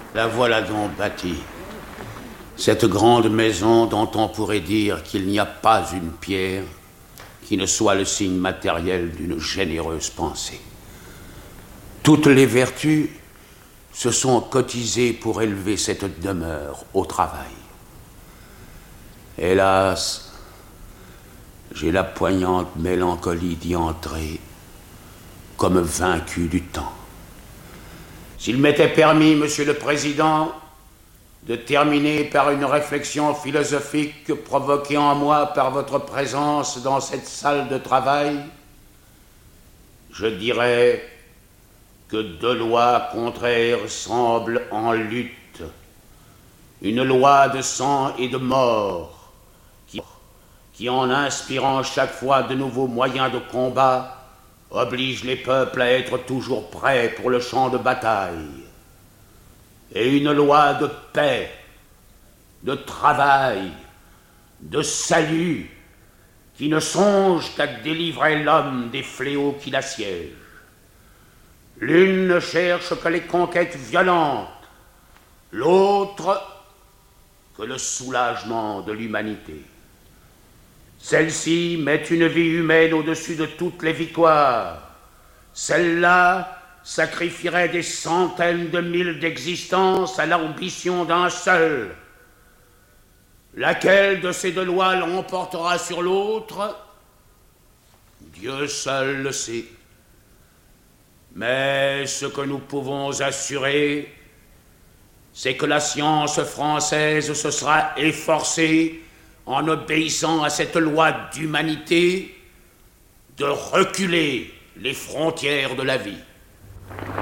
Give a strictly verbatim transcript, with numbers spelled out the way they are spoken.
La voilà donc bâtie. Cette grande maison dont on pourrait dire qu'il n'y a pas une pierre qui ne soit le signe matériel d'une généreuse pensée. Toutes les vertus se sont cotisées pour élever cette demeure au travail. Hélas, j'ai la poignante mélancolie d'y entrer comme vaincu du temps. S'il m'était permis, Monsieur le Président, de terminer par une réflexion philosophique provoquée en moi par votre présence dans cette salle de travail, je dirais que deux lois contraires semblent en lutte. Une loi de sang et de mort qui, qui en inspirant chaque fois de nouveaux moyens de combat, oblige les peuples à être toujours prêts pour le champ de bataille. Et une loi de paix, de travail, de salut, qui ne songe qu'à délivrer l'homme des fléaux qui l'assiègent. L'une ne cherche que les conquêtes violentes, l'autre que le soulagement de l'humanité. Celle-ci met une vie humaine au-dessus de toutes les victoires. Celle-là sacrifierait des centaines de mille d'existences à l'ambition d'un seul. Laquelle de ces deux lois l'emportera sur l'autre? Dieu seul le sait. Mais ce que nous pouvons assurer, c'est que la science française se sera efforcée, en obéissant à cette loi d'humanité, de reculer les frontières de la vie.